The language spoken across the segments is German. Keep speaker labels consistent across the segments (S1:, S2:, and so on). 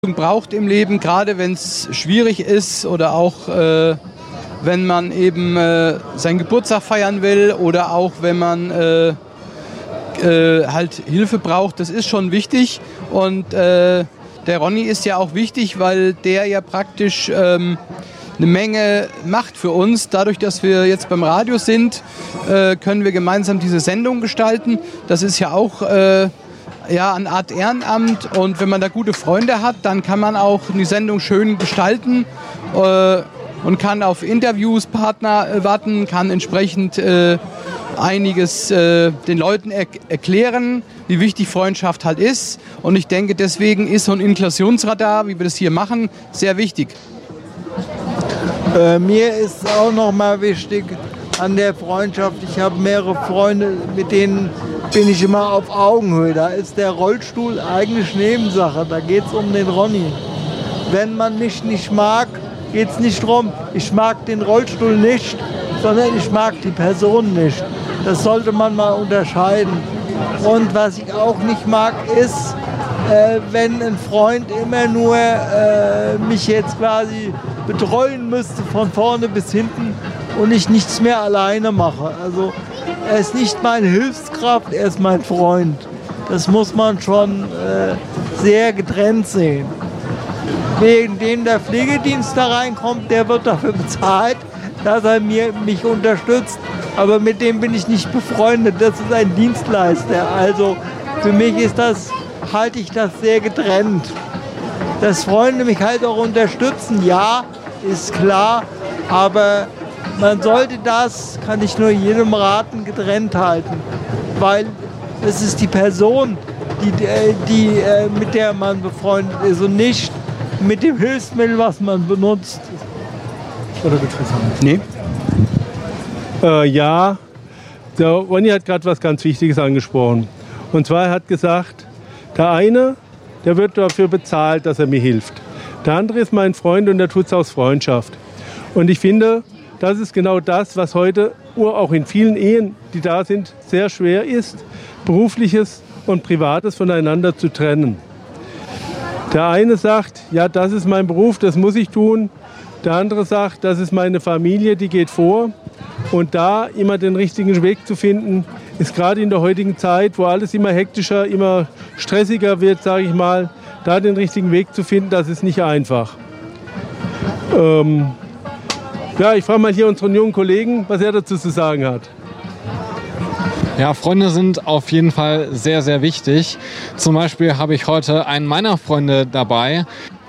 S1: braucht im Leben, gerade wenn es schwierig ist oder auch wenn man eben seinen Geburtstag feiern will oder auch wenn man halt Hilfe braucht, das ist schon wichtig. Und der Ronny ist ja auch wichtig, weil der ja praktisch eine Menge macht für uns. Dadurch, dass wir jetzt beim Radio sind, können wir gemeinsam diese Sendung gestalten. Das ist ja auch eine Art Ehrenamt, und wenn man da gute Freunde hat, dann kann man auch die Sendung schön gestalten und kann auf Interviews, Partner warten, kann entsprechend einiges den Leuten erklären, wie wichtig Freundschaft halt ist. Und ich denke, deswegen ist so ein Inklusionsradar, wie wir das hier machen, sehr wichtig.
S2: Mir ist auch noch mal wichtig an der Freundschaft, ich habe mehrere Freunde, mit denen bin ich immer auf Augenhöhe. Da ist der Rollstuhl eigentlich Nebensache, da geht es um den Ronny. Wenn man mich nicht mag, geht es nicht darum, ich mag den Rollstuhl nicht, sondern ich mag die Person nicht. Das sollte man mal unterscheiden. Und was ich auch nicht mag, ist, wenn ein Freund immer nur mich jetzt quasi betreuen müsste von vorne bis hinten und ich nichts mehr alleine mache. Also er ist nicht meine Hilfskraft, er ist mein Freund. Das muss man schon sehr getrennt sehen. Wegen dem der Pflegedienst da reinkommt, der wird dafür bezahlt, dass er mich unterstützt. Aber mit dem bin ich nicht befreundet, das ist ein Dienstleister. Also für mich halte ich das sehr getrennt. Dass Freunde mich halt auch unterstützen, ja, ist klar, aber man sollte das, kann ich nur jedem raten, getrennt halten, weil es ist die Person, mit der man befreundet ist und nicht mit dem Hilfsmittel, was man benutzt.
S3: Oder nee. Ja, der Ronny hat gerade was ganz Wichtiges angesprochen. Und zwar, er hat gesagt, der eine, der wird dafür bezahlt, dass er mir hilft. Der andere ist mein Freund und der tut es aus Freundschaft. Und ich finde, das ist genau das, was heute auch in vielen Ehen, die da sind, sehr schwer ist, Berufliches und Privates voneinander zu trennen. Der eine sagt, ja, das ist mein Beruf, das muss ich tun. Der andere sagt, das ist meine Familie, die geht vor. Und da immer den richtigen Weg zu finden, ist gerade in der heutigen Zeit, wo alles immer hektischer, immer stressiger wird, sage ich mal, da den richtigen Weg zu finden, das ist nicht einfach. Ja, ich frage mal hier unseren jungen Kollegen, was er dazu zu sagen hat.
S4: Ja, Freunde sind auf jeden Fall sehr, sehr wichtig. Zum Beispiel habe ich heute einen meiner Freunde dabei.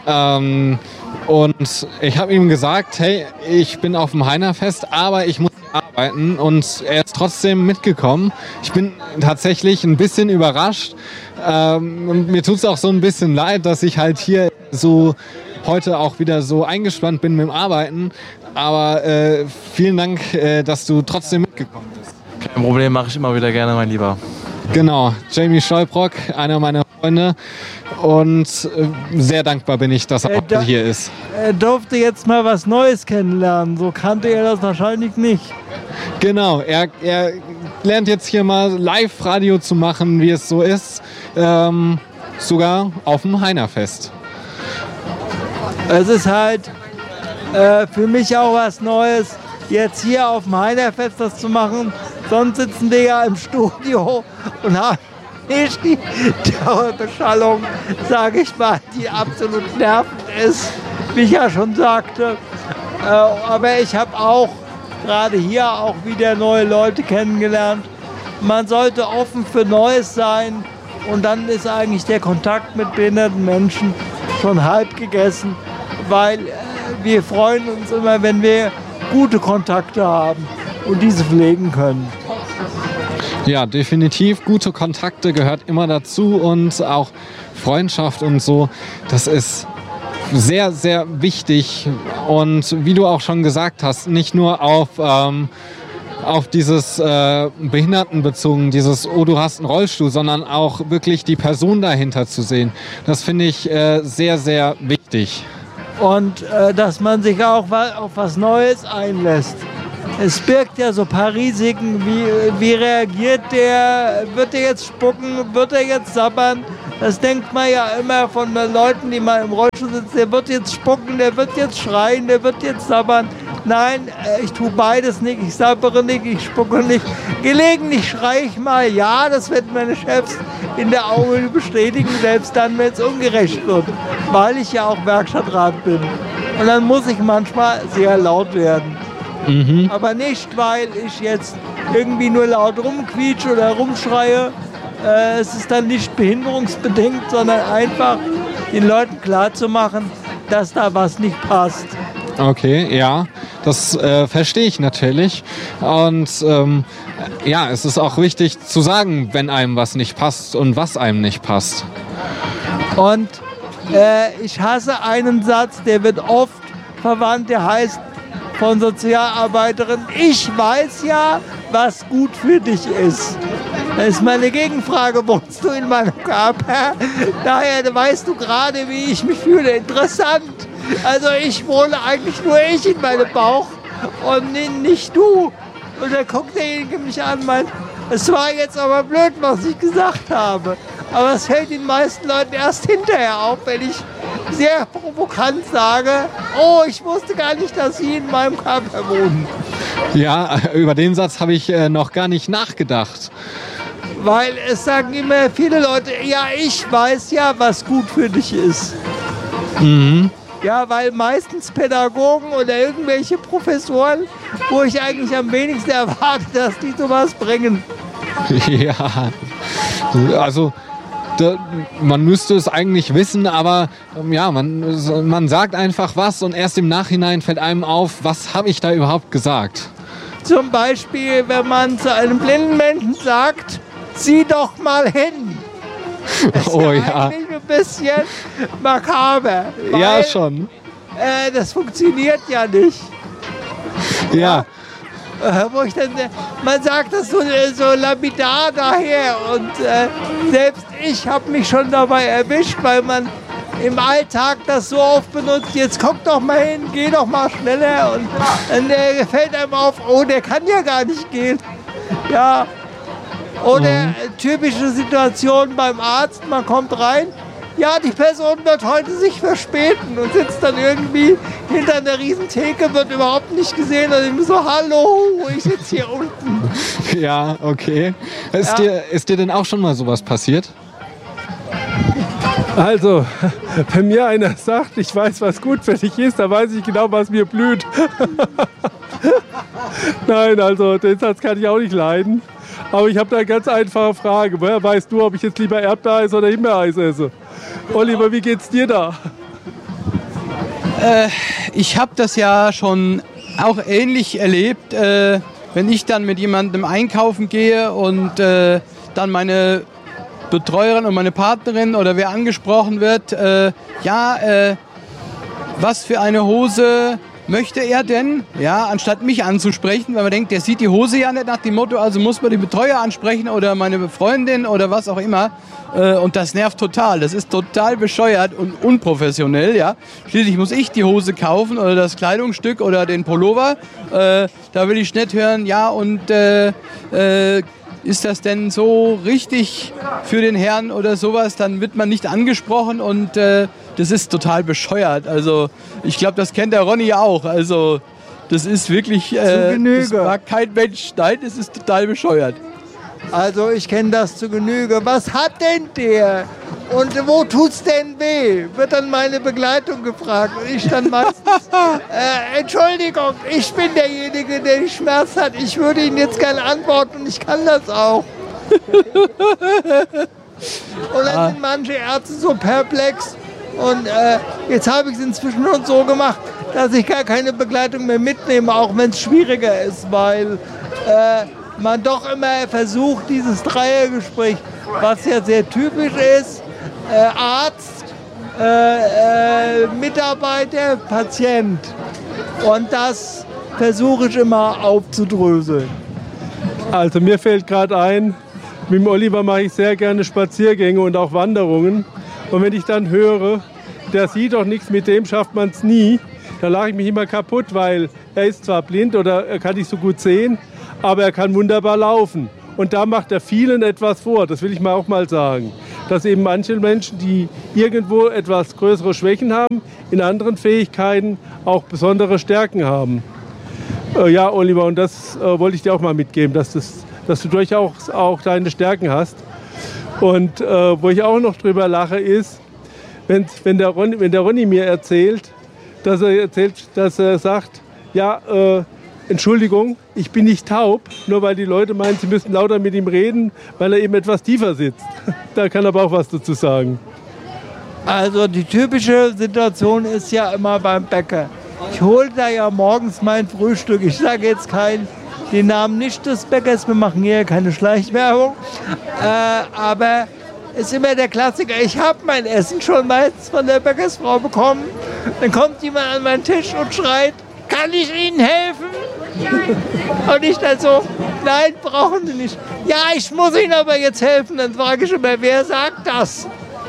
S4: Und ich habe ihm gesagt, hey, ich bin auf dem Heinerfest, aber ich muss arbeiten, und er ist trotzdem mitgekommen. Ich bin tatsächlich ein bisschen überrascht. Mir tut es auch so ein bisschen leid, dass ich halt hier so heute auch wieder so eingespannt bin mit dem Arbeiten. Aber vielen Dank, dass du trotzdem mitgekommen bist.
S5: Kein Problem, mache ich immer wieder gerne, mein Lieber.
S4: Genau, Jamie Stolbrock, einer meiner Freunde, und sehr dankbar bin ich, dass er heute hier ist.
S2: Er durfte jetzt mal was Neues kennenlernen, so kannte er das wahrscheinlich nicht.
S4: Genau, er lernt jetzt hier mal Live-Radio zu machen, wie es so ist, sogar auf dem Heinerfest.
S2: Es ist halt für mich auch was Neues, jetzt hier auf dem Heinerfest das zu machen. Sonst sitzen wir ja im Studio und haben nicht die Dauerbeschallung, sage ich mal, die absolut nervend ist, wie ich ja schon sagte. Aber ich habe auch gerade hier auch wieder neue Leute kennengelernt. Man sollte offen für Neues sein, und dann ist eigentlich der Kontakt mit behinderten Menschen schon halb gegessen, weil wir freuen uns immer, wenn wir gute Kontakte haben und diese pflegen können.
S4: Ja, definitiv. Gute Kontakte gehört immer dazu, und auch Freundschaft und so. Das ist sehr, sehr wichtig. Und wie du auch schon gesagt hast, nicht nur auf dieses Behinderten bezogen, dieses, oh, du hast einen Rollstuhl, sondern auch wirklich die Person dahinter zu sehen. Das finde ich sehr, sehr wichtig.
S2: Und dass man sich auch auf was Neues einlässt. Es birgt ja so ein paar Risiken, wie reagiert der, wird er jetzt spucken, wird er jetzt sabbern, Das denkt man ja immer von den Leuten, die mal im Rollstuhl sitzen, der wird jetzt spucken, der wird jetzt schreien, der wird jetzt sabbern. Nein, ich tue beides nicht, ich sabbere nicht, ich spucke nicht. Gelegentlich schreie ich mal, ja, das werden meine Chefs in der Augenhöhle bestätigen, selbst dann, wenn es ungerecht wird, weil ich ja auch Werkstattrat bin. Und dann muss ich manchmal sehr laut werden. Aber nicht, weil ich jetzt irgendwie nur laut rumquietsche oder rumschreie. Es ist dann nicht behinderungsbedingt, sondern einfach den Leuten klarzumachen, dass da was nicht passt.
S4: Okay, ja, das verstehe ich natürlich. Und ja, es ist auch wichtig zu sagen, wenn einem was nicht passt und was einem nicht passt.
S2: Und ich hasse einen Satz, der wird oft verwandt, der heißt von Sozialarbeiterin, ich weiß ja, was gut für dich ist. Das ist meine Gegenfrage, wohnst du in meinem Körper? Daher weißt du gerade, wie ich mich fühle. Interessant. Also ich wohne eigentlich nur ich in meinem Bauch und nicht du. Und dann guckt derjenige mich an und meint, es war jetzt aber blöd, was ich gesagt habe. Aber es fällt den meisten Leuten erst hinterher auf, wenn ich sehr provokant sage, oh, ich wusste gar nicht, dass Sie in meinem Körper wohnen.
S4: Ja, über den Satz habe ich noch gar nicht nachgedacht.
S2: Weil es sagen immer viele Leute, ja, ich weiß ja, was gut für dich ist. Ja, weil meistens Pädagogen oder irgendwelche Professoren, wo ich eigentlich am wenigsten erwarte, dass die sowas bringen.
S4: Ja, also man müsste es eigentlich wissen, aber ja, man sagt einfach was und erst im Nachhinein fällt einem auf, was habe ich da überhaupt gesagt.
S2: Zum Beispiel, wenn man zu einem blinden Menschen sagt, sieh doch mal hin. Das ist
S4: oh ja.
S2: Eigentlich ein bisschen makaber.
S4: Ja, schon.
S2: Das funktioniert ja nicht.
S4: Ja.
S2: Wo ich dann, man sagt das so lapidar daher und selbst ich habe mich schon dabei erwischt, weil man im Alltag das so oft benutzt, jetzt guck doch mal hin, geh doch mal schneller und dann fällt einem auf, oh, der kann ja gar nicht gehen. Ja. Oder typische Situation beim Arzt, man kommt rein, ja, die Person wird heute sich verspäten und sitzt dann irgendwie hinter einer riesen Theke, wird überhaupt nicht gesehen und ich so, hallo, ich sitze hier unten.
S4: Ja, okay. Ist dir denn auch schon mal sowas passiert?
S3: Also, wenn mir einer sagt, ich weiß, was gut für dich ist, dann weiß ich genau, was mir blüht. Nein, also den Satz kann ich auch nicht leiden. Aber ich habe da eine ganz einfache Frage. Woher weißt du, ob ich jetzt lieber Erdbeereis oder Himbeereis esse? Oliver, wie geht's dir da?
S1: Ich habe das ja schon auch ähnlich erlebt, wenn ich dann mit jemandem einkaufen gehe und dann meine Betreuerin und meine Partnerin oder wer angesprochen wird, was für eine Hose möchte er denn? Ja, anstatt mich anzusprechen, weil man denkt, der sieht die Hose ja nicht nach dem Motto, also muss man den Betreuer ansprechen oder meine Freundin oder was auch immer. Und das nervt total. Das ist total bescheuert und unprofessionell. Ja. Schließlich muss ich die Hose kaufen oder das Kleidungsstück oder den Pullover. Da will ich nicht hören, ja, und ist das denn so richtig für den Herrn oder sowas? Dann wird man nicht angesprochen und das ist total bescheuert. Also ich glaube, das kennt der Ronny auch. Also das ist wirklich, das mag kein Mensch. Nein, das ist total bescheuert.
S2: Also ich kenne das zu Genüge. Was hat denn der? Und wo tut's denn weh? Wird dann meine Begleitung gefragt. Und ich dann meistens, Entschuldigung, ich bin derjenige, der den Schmerz hat. Ich würde Ihnen jetzt gerne antworten und ich kann das auch. Und dann sind manche Ärzte so perplex. Und jetzt habe ich es inzwischen schon so gemacht, dass ich gar keine Begleitung mehr mitnehme, auch wenn es schwieriger ist, weil man doch immer versucht, dieses Dreiergespräch, was ja sehr typisch ist, Arzt, Mitarbeiter, Patient. Und das versuche ich immer aufzudröseln.
S3: Also mir fällt gerade ein, mit dem Oliver mache ich sehr gerne Spaziergänge und auch Wanderungen. Und wenn ich dann höre, der sieht doch nichts, mit dem schafft man es nie, da lache ich mich immer kaputt, weil er ist zwar blind oder er kann nicht so gut sehen, aber er kann wunderbar laufen. Und da macht er vielen etwas vor, das will ich mal auch mal sagen. dass eben manche Menschen, die irgendwo etwas größere Schwächen haben, in anderen Fähigkeiten auch besondere Stärken haben. Ja, Oliver, und das wollte ich dir auch mal mitgeben, dass du durchaus auch deine Stärken hast. Und wo ich auch noch drüber lache, ist, wenn der Ronny mir erzählt, dass er sagt, ja, Entschuldigung, ich bin nicht taub, nur weil die Leute meinen, sie müssten lauter mit ihm reden, weil er eben etwas tiefer sitzt. Da kann er aber auch was dazu sagen.
S2: Also die typische Situation ist ja immer beim Bäcker. Ich hole da ja morgens mein Frühstück. Ich sage jetzt den Namen nicht des Bäckers, wir machen hier keine Schleichwerbung. Aber es ist immer der Klassiker, ich habe mein Essen schon meistens von der Bäckersfrau bekommen. Dann kommt jemand an meinen Tisch und schreit, kann ich Ihnen helfen? Und ich dann so, nein, brauchen Sie nicht. Ja, ich muss Ihnen aber jetzt helfen. Dann frage ich immer, wer sagt das?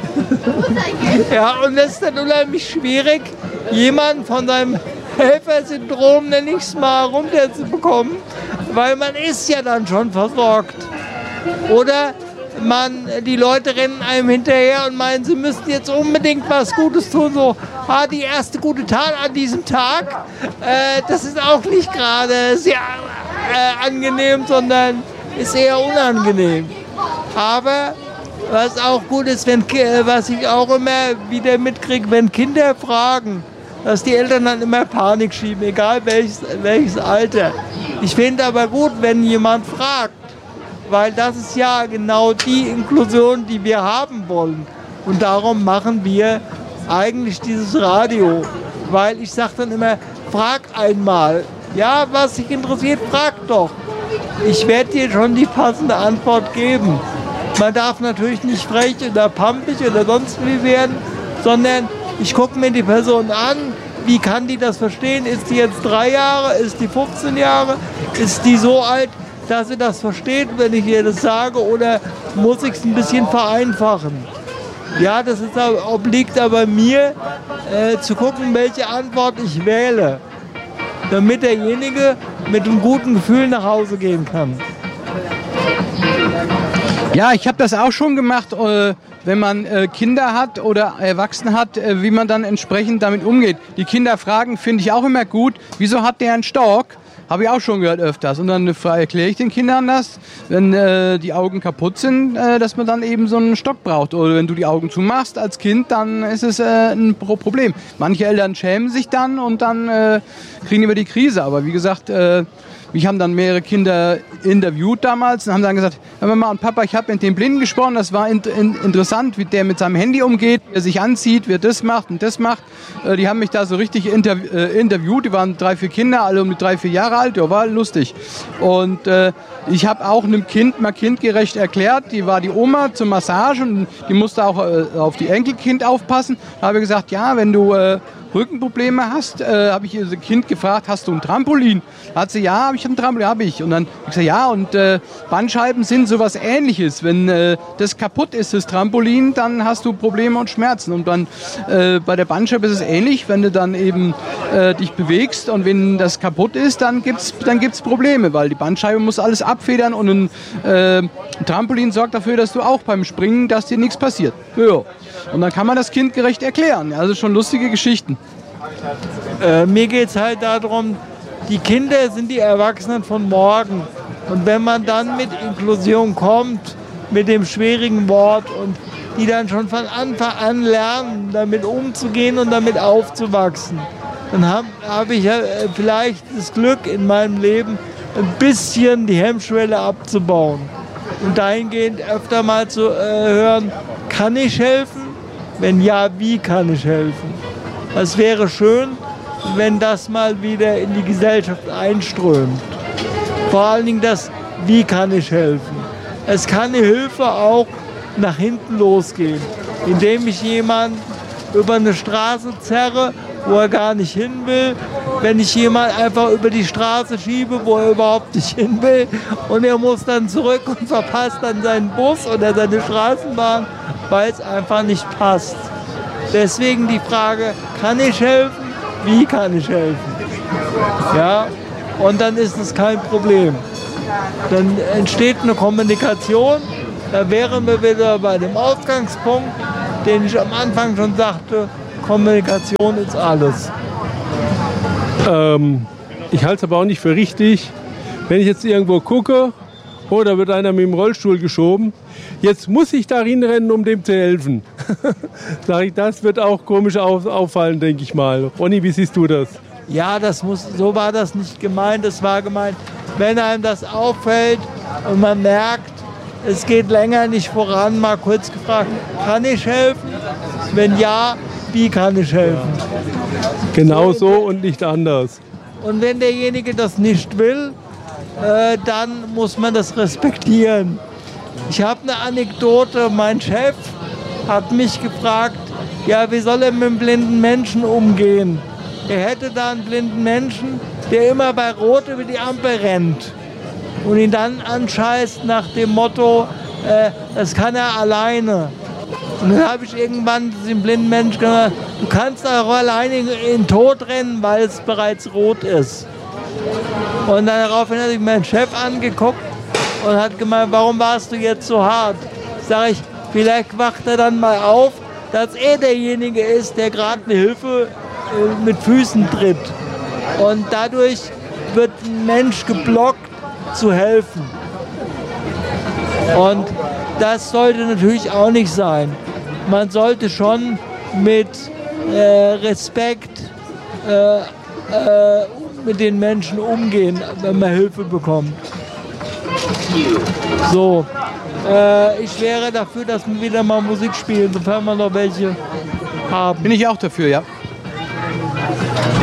S2: Ja, und das ist dann unheimlich schwierig, jemanden von seinem Helfersyndrom, nenne ich es mal, runterzubekommen, weil man ist ja dann schon versorgt. Oder die Leute rennen einem hinterher und meinen, sie müssten jetzt unbedingt was Gutes tun. So, die erste gute Tat an diesem Tag, das ist auch nicht gerade sehr angenehm, sondern ist eher unangenehm. Aber was auch gut ist, was ich auch immer wieder mitkriege, wenn Kinder fragen, dass die Eltern dann immer Panik schieben, egal welches Alter. Ich finde aber gut, wenn jemand fragt, weil das ist ja genau die Inklusion, die wir haben wollen. Und darum machen wir eigentlich dieses Radio. Weil ich sage dann immer, frag einmal. Ja, was dich interessiert, frag doch. Ich werde dir schon die passende Antwort geben. Man darf natürlich nicht frech oder pampig oder sonst wie werden, sondern ich gucke mir die Person an, wie kann die das verstehen? Ist die jetzt 3 Jahre, ist die 15 Jahre, ist die so alt, dass sie das versteht, wenn ich ihr das sage, oder muss ich es ein bisschen vereinfachen? Ja, das obliegt aber mir, zu gucken, welche Antwort ich wähle, damit derjenige mit einem guten Gefühl nach Hause gehen kann.
S1: Ja, ich habe das auch schon gemacht, wenn man Kinder hat oder Erwachsene hat, wie man dann entsprechend damit umgeht. Die Kinder fragen, finde ich auch immer gut, wieso hat der einen Stock? Habe ich auch schon gehört öfters. Und dann erkläre ich den Kindern das, wenn die Augen kaputt sind, dass man dann eben so einen Stock braucht. Oder wenn du die Augen zumachst als Kind, dann ist es ein Problem. Manche Eltern schämen sich dann und dann kriegen wir die Krise. Aber wie gesagt, mich haben dann mehrere Kinder interviewt damals und haben dann gesagt, Mama und Papa, ich habe mit dem Blinden gesprochen, das war interessant, wie der mit seinem Handy umgeht, wie er sich anzieht, wie er das macht und das macht. Die haben mich da so richtig interviewt, die waren 3, 4 Kinder, alle um die 3, 4 Jahre alt, ja, war lustig. Und ich habe auch einem Kind mal kindgerecht erklärt, die war die Oma zur Massage und die musste auch auf die Enkelkind aufpassen. Da habe ich gesagt, ja, wenn du Rückenprobleme hast, habe ich ihr Kind gefragt, hast du ein Trampolin? Da hat sie, ja, habe ich ein Trampolin, habe ich. Und dann habe ich gesagt, ja, und Bandscheiben sind sowas Ähnliches. Wenn das kaputt ist, das Trampolin, dann hast du Probleme und Schmerzen. Und dann bei der Bandscheibe ist es ähnlich, wenn du dann eben dich bewegst und wenn das kaputt ist, dann gibt's Probleme, weil die Bandscheibe muss alles abfedern und ein Trampolin sorgt dafür, dass du auch beim Springen, dass dir nichts passiert. Ja. Und dann kann man das kindgerecht erklären. Also schon lustige Geschichten.
S2: Mir geht es halt darum, die Kinder sind die Erwachsenen von morgen. Und wenn man dann mit Inklusion kommt, mit dem schwierigen Wort und die dann schon von Anfang an lernen, damit umzugehen und damit aufzuwachsen, dann hab ich ja vielleicht das Glück in meinem Leben, ein bisschen die Hemmschwelle abzubauen. Und dahingehend öfter mal zu hören, kann ich helfen? Wenn ja, wie kann ich helfen? Es wäre schön, wenn das mal wieder in die Gesellschaft einströmt. Vor allen Dingen das, wie kann ich helfen? Es kann eine Hilfe auch nach hinten losgehen, indem ich jemanden über eine Straße zerre, wo er gar nicht hin will, wenn ich jemanden einfach über die Straße schiebe, wo er überhaupt nicht hin will und er muss dann zurück und verpasst dann seinen Bus oder seine Straßenbahn, weil es einfach nicht passt. Deswegen die Frage, kann ich helfen? Wie kann ich helfen? Ja, und dann ist es kein Problem. Dann entsteht eine Kommunikation Da wären wir wieder bei dem Ausgangspunkt, den ich am Anfang schon sagte, Kommunikation ist alles.
S3: Ich halte es aber auch nicht für richtig, wenn ich jetzt irgendwo gucke, oh, da wird einer mit dem Rollstuhl geschoben, jetzt muss ich da hinrennen, um dem zu helfen. Sag ich, das wird auch komisch auffallen, denke ich mal. Ronny, wie siehst du das?
S2: Ja, so war das nicht gemeint. Es war gemeint, wenn einem das auffällt und man merkt, es geht länger nicht voran, mal kurz gefragt, kann ich helfen? Wenn ja, wie kann ich helfen?
S3: Genau so und nicht anders.
S2: Und wenn derjenige das nicht will, dann muss man das respektieren. Ich habe eine Anekdote, mein Chef hat mich gefragt, ja, wie soll er mit einem blinden Menschen umgehen? Er hätte da einen blinden Menschen, der immer bei Rot über die Ampel rennt und ihn dann anscheißt nach dem Motto, das kann er alleine. Und dann habe ich irgendwann dem blinden Menschen gesagt, du kannst auch alleine in den Tod rennen, weil es bereits rot ist. Und daraufhin hat sich mein Chef angeguckt und hat gemeint, warum warst du jetzt so hart? Sag ich, vielleicht wacht er dann mal auf, dass er derjenige ist, der gerade eine Hilfe mit Füßen tritt. Und dadurch wird ein Mensch geblockt, zu helfen. Und das sollte natürlich auch nicht sein. Man sollte schon mit Respekt mit den Menschen umgehen, wenn man Hilfe bekommt. So, ich wäre dafür, dass wir wieder mal Musik spielen, sofern wir noch welche haben.
S1: Bin ich auch dafür, ja.